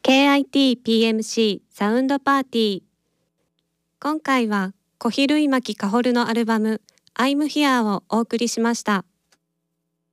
KIT-PMC サウンドパーティー。今回は小比類巻かほるのアルバム I'm Here をお送りしました。